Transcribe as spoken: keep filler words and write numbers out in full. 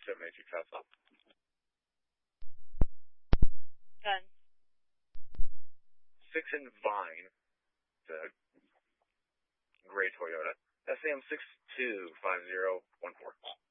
ship matrix Alpha. Done. Six in Vine, the gray Toyota, S A M six two five zero one four.